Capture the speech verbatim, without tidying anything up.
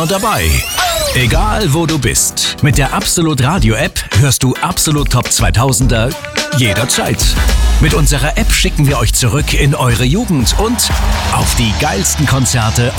dabei. Egal wo du bist. Mit der Absolut Radio App hörst du Absolut Top zweitausender jederzeit. Mit unserer App schicken wir euch zurück in eure Jugend und auf die geilsten Konzerte